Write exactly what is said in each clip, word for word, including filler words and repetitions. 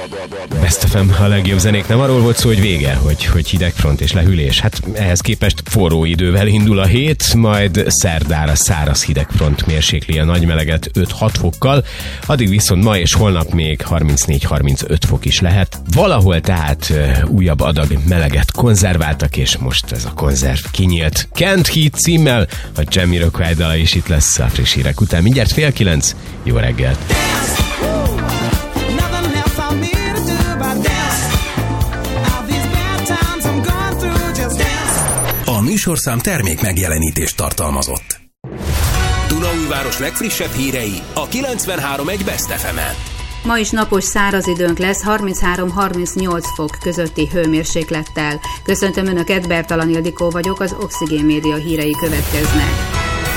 Best ef em, a legjobb zenék. Nem arról volt szó, hogy vége, hogy, hogy hidegfront és lehűlés. Hát ehhez képest forró idővel indul a hét, majd szerdára száraz hidegfront mérsékli a nagy meleget öt-hat fokkal, addig viszont ma és holnap még harmincnégy-harmincöt fok is lehet. Valahol tehát újabb adag meleget konzerváltak, és most ez a konzerv kinyílt. Can't Heat címmel a Jamiroquai dala is itt lesz a friss hírek után. Mindjárt fél kilenc. Jó reggelt! A műsorszám termék megjelenítést tartalmazott. Dunaújváros legfrissebb hírei a kilencvenhárom egész egy Best ef emen. Ma is napos száraz időnk lesz, harminchárom-harmincnyolc fok közötti hőmérséklettel. Köszöntöm Önöket, Bertalan Ildikó vagyok, az Oxigén Média hírei következnek.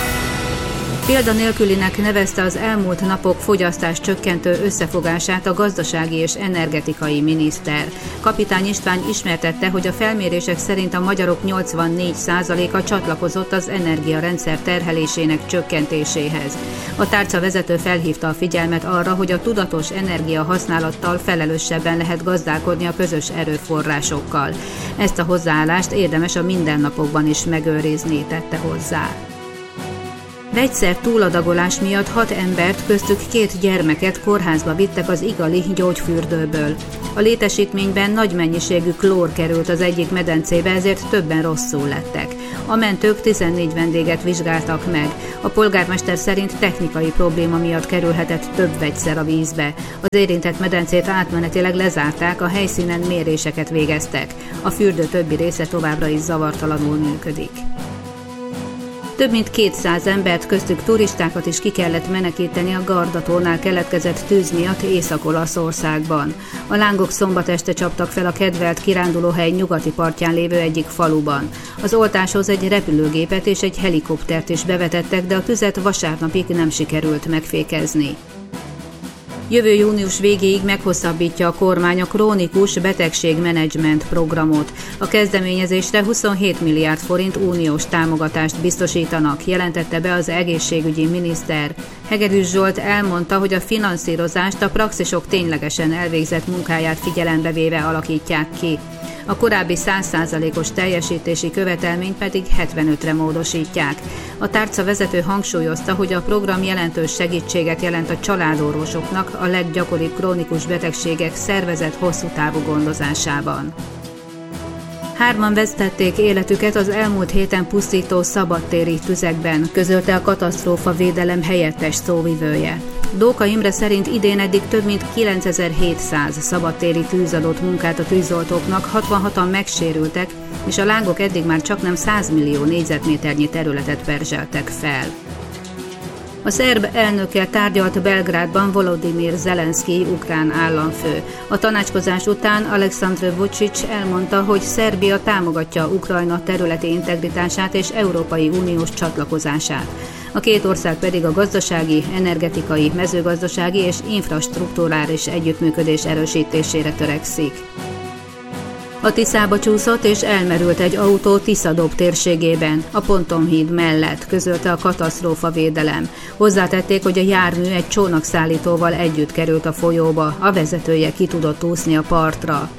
Példa nélkülinek nevezte az elmúlt napok fogyasztás csökkentő összefogását a gazdasági és energetikai miniszter. Kapitány István ismertette, hogy a felmérések szerint a magyarok nyolcvannégy százaléka csatlakozott az energiarendszer terhelésének csökkentéséhez. A tárca vezető felhívta a figyelmet arra, hogy a tudatos energiahasználattal felelősebben lehet gazdálkodni a közös erőforrásokkal. Ezt a hozzáállást érdemes a mindennapokban is megőrizni, tette hozzá. Vegyszer túladagolás miatt hat embert, köztük két gyermeket kórházba vittek az igali gyógyfürdőből. A létesítményben nagy mennyiségű klór került az egyik medencébe, ezért többen rosszul lettek. A mentők tizennégy vendéget vizsgáltak meg. A polgármester szerint technikai probléma miatt kerülhetett több vegyszer a vízbe. Az érintett medencét átmenetileg lezárták, a helyszínen méréseket végeztek. A fürdő többi része továbbra is zavartalanul működik. Több mint kétszáz embert, köztük turistákat is ki kellett menekíteni a Gardatónál keletkezett tűz miatt Észak-Olaszországban. A lángok szombat este csaptak fel a kedvelt kirándulóhely nyugati partján lévő egyik faluban. Az oltáshoz egy repülőgépet és egy helikoptert is bevetettek, de a tüzet vasárnapig nem sikerült megfékezni. Jövő június végéig meghosszabbítja a kormány a krónikus betegségmenedzsment programot. A kezdeményezésre huszonhét milliárd forint uniós támogatást biztosítanak, jelentette be az egészségügyi miniszter. Hegedűs Zsolt elmondta, hogy a finanszírozást a praxisok ténylegesen elvégzett munkáját figyelembe véve alakítják ki. A korábbi száz százalékos teljesítési követelményt pedig hetvenötre módosítják. A tárca vezető hangsúlyozta, hogy a program jelentős segítséget jelent a családorvosoknak a leggyakoribb krónikus betegségek szervezett hosszú távú gondozásában. Hárman vesztették életüket az elmúlt héten pusztító szabadtéri tüzekben, közölte a katasztrófavédelem helyettes szóvivője. Dóka Imre szerint idén eddig több mint kilencezer-hétszáz szabadtéri tűz adott munkát a tűzoltóknak, hatvanhatan megsérültek, és a lángok eddig már csaknem száz millió négyzetméternyi területet perzseltek fel. A szerb elnökkel tárgyalt Belgrádban Volodymyr Zelenszkij ukrán államfő. A tanácskozás után Aleksandr Vučić elmondta, hogy Szerbia támogatja Ukrajna területi integritását és Európai Uniós csatlakozását. A két ország pedig a gazdasági, energetikai, mezőgazdasági és infrastrukturális együttműködés erősítésére törekszik. A Tiszába csúszott és elmerült egy autó Tiszadob térségében, a Pontonhíd mellett, közölte a katasztrófavédelem. Hozzátették, hogy a jármű egy csónakszállítóval együtt került a folyóba, a vezetője ki tudott úszni a partra.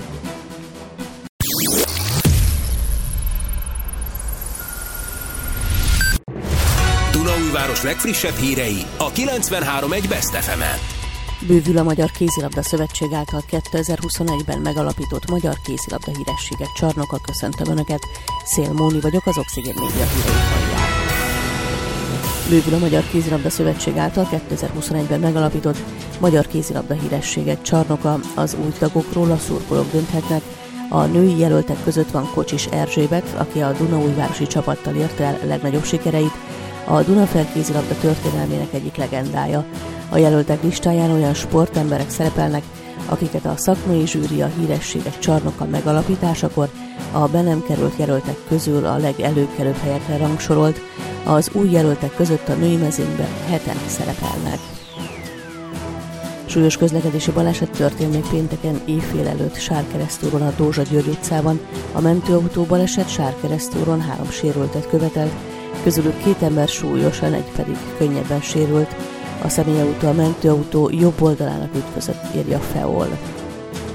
Dunaújváros legfrissebb hírei a kilencvenhárom egész egy Best ef emen. Bővül a Magyar Kézilabda Szövetség által kétezer-huszonegyben megalapított Magyar Kézilabda Hírességek Csarnoka. Köszöntöm Önöket, Szél Móni vagyok, az Oxigén Média hírei hallják. Bővül a Magyar Kézilabda Szövetség által kétezer-huszonegyben megalapított Magyar Kézilabda Hírességek Csarnoka. Az új tagokról a szurkolók dönthetnek. A női jelöltek között van Kocsis Erzsébet, aki a dunaújvárosi csapattal érte el legnagyobb sikereit, a Dunafer kézilabda történelmének egyik legendája. A jelöltek listáján olyan sportemberek szerepelnek, akiket a szakmai zsűri a Hírességek Csarnoka megalapításakor a be nem került jelöltek közül a legelőkelőbb helyekre rangsorolt. Az új jelöltek között a női mezőnyben heten szerepelnek. Súlyos közlekedési baleset történt még pénteken éjfél előtt Sárkeresztúron a Dózsa György utcában. A mentőautó baleset Sárkeresztúron három sérültet követelt, közülük két ember súlyosan, egy pedig könnyebben sérült. A személyautó a mentőautó jobb oldalának ütközött, írja Feol.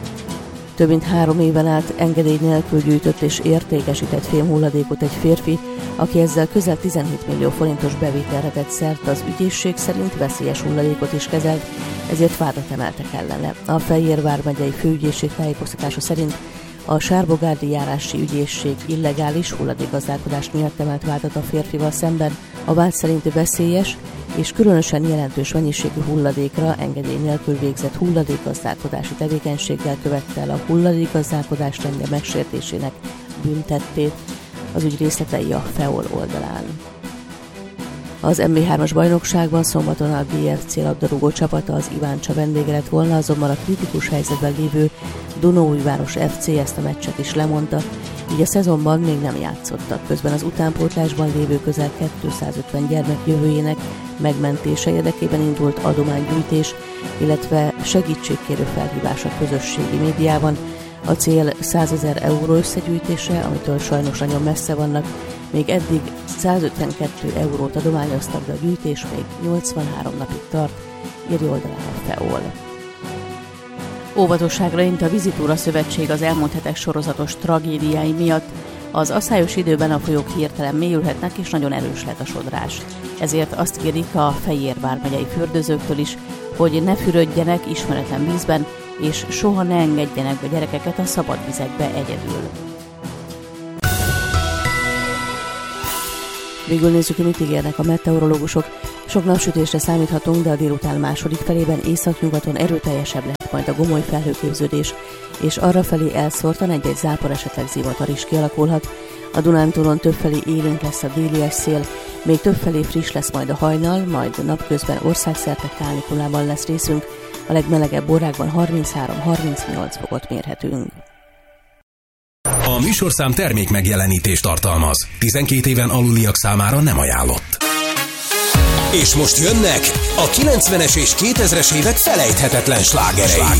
Több mint három éven át engedély nélkül gyűjtött és értékesített fémhulladékot egy férfi, aki ezzel közel tizenhét millió forintos bevételre tett szert, az ügyészség szerint veszélyes hulladékot is kezelt, ezért vádat emeltek ellene. A Fejér megyei főügyészség tájékoztatása szerint a Sárbogárdi járási ügyészség illegális hulladékgazdálkodás miatt emelt vádat a férfival szemben. A vád szerint veszélyes és különösen jelentős mennyiségű hulladékra engedély nélkül végzett hulladékgazdálkodási tevékenységgel követte el a hulladékgazdálkodás rendje megsértésének büntettét. Az ügy részletei a FEOL oldalán. Az em bé hármas bajnokságban szombaton a bé ef cé labdarúgó csapata az Iváncsa vendége lett volna, azonban a kritikus helyzetben lévő Dunaújváros ef cé ezt a meccset is lemondta, így a szezonban még nem játszottak. Közben az utánpótlásban lévő közel kétszázötven gyermek jövőjének megmentése érdekében indult adománygyűjtés, illetve segítségkérő felhívás a közösségi médiában. A cél százezer euró összegyűjtése, amitől sajnos nagyon messze vannak. Még eddig százötvenkettő eurót adományoztak, de a gyűjtés még nyolcvanhárom napig tart, írja oldalán a FEOL. Óvatosságra int a Vízitúra Szövetség az elmúlt hetek sorozatos tragédiái miatt. Az asszályos időben a folyók hirtelen mélyülhetnek, és nagyon erős lehet a sodrás. Ezért azt kérik a Fejér vármegyei fürdőzőktől is, hogy ne fürödjenek ismeretlen vízben, és soha ne engedjenek a gyerekeket a szabad vizekbe egyedül. Végül nézzük, hogy mit ígérnek a meteorológusok. Sok napsütésre számíthatunk, de a délután második felében északnyugaton erőteljesebb lehet majd a gomoly felhőképződés, és arrafelé elszórtan egy-egy zápor, esetleg zivatar is kialakulhat. A Dunántúlon többfelé élénk lesz a délies szél, még többfelé friss lesz majd a hajnal, majd napközben országszerte kánikulában lesz részünk. A legmelegebb órákban harminchárom-harmincnyolc fokot mérhetünk. A műsorszám termék megjelenítést tartalmaz. tizenkét éven aluliak számára nem ajánlott. És most jönnek a kilencvenes és kétezres évek felejthetetlen slágerei.